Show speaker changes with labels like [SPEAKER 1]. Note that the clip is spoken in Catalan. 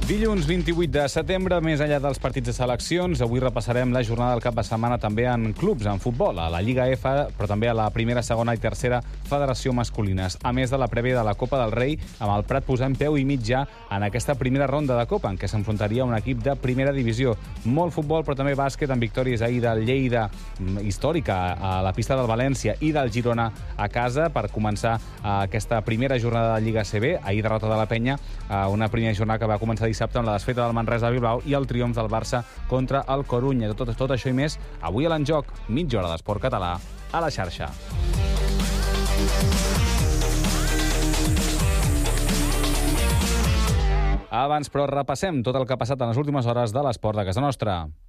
[SPEAKER 1] Dilluns 28 de setembre, més enllà dels partits de seleccions, avui repassarem la jornada del cap de setmana també en clubs, en futbol, a la Lliga F, però també a la primera, segona i tercera federació masculines. A més de la prèvia de la Copa del Rei, amb el Prat posant peu i mig ja en aquesta primera ronda de Copa, en què s'enfrontaria un equip de primera divisió. Molt futbol, però també bàsquet, amb victòries ahir del Lleida, històrica, a la pista del València, i del Girona a casa, per començar aquesta primera jornada de Lliga CB. Ahir derrota de la Penya, una primera jornada que va començar dissabte amb la desfeta del Manresa de Bilbao i el triomf del Barça contra el Corunya. Tot això i més, avui a l'Enjoc, mitja hora d'esport català a la xarxa. Abans, però, repassem tot el que ha passat en les últimes hores de l'esport de casa nostra.